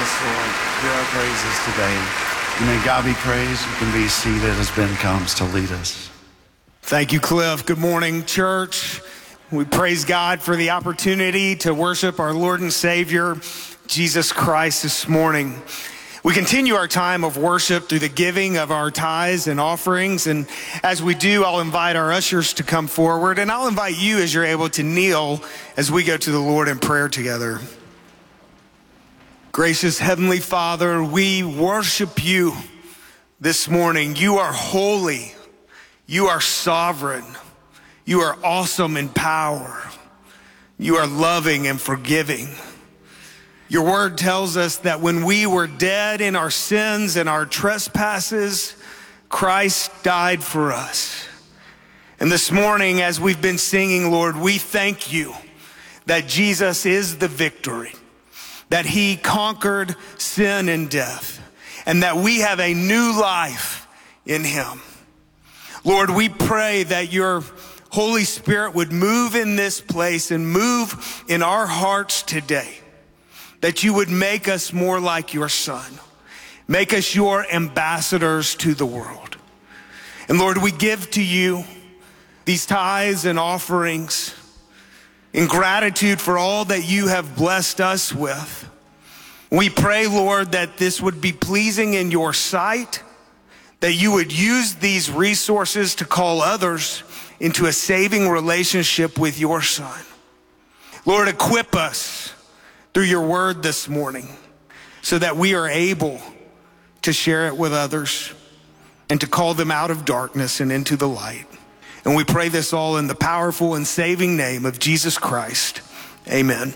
Yes, Lord. Hear our praises today. And may God be praised. You can be seated as Ben comes to lead us. Thank you, Cliff. Good morning, church. We praise God for the opportunity to worship our Lord and Savior, Jesus Christ, this morning. We continue our time of worship through the giving of our tithes and offerings. And as we do, I'll invite our ushers to come forward. And I'll invite you, as you're able, to kneel as we go to the Lord in prayer together. Gracious Heavenly Father, we worship you this morning. You are holy. You are sovereign. You are awesome in power. You are loving and forgiving. Your word tells us that when we were dead in our sins and our trespasses, Christ died for us. And this morning, as we've been singing, Lord, we thank you that Jesus is the victory, that he conquered sin and death, and that we have a new life in him. Lord, we pray that your Holy Spirit would move in this place and move in our hearts today, that you would make us more like your Son, make us your ambassadors to the world. And Lord, we give to you these tithes and offerings in gratitude for all that you have blessed us with. We pray, Lord, that this would be pleasing in your sight, that you would use these resources to call others into a saving relationship with your Son. Lord, equip us through your word this morning so that we are able to share it with others and to call them out of darkness and into the light. And we pray this all in the powerful and saving name of Jesus Christ. Amen.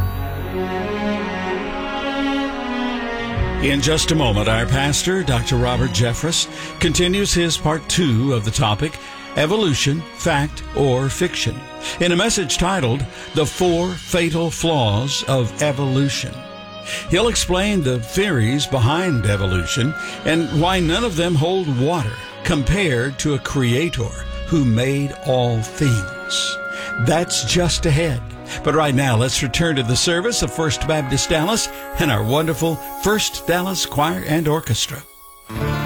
In just a moment, our pastor, Dr. Robert Jeffress, continues his part 2 of the topic, Evolution, Fact or Fiction, in a message titled, The 4 Fatal Flaws of Evolution. He'll explain the theories behind evolution and why none of them hold water compared to a creator who made all things. That's just ahead. But right now, let's return to the service of First Baptist Dallas and our wonderful First Dallas Choir and Orchestra.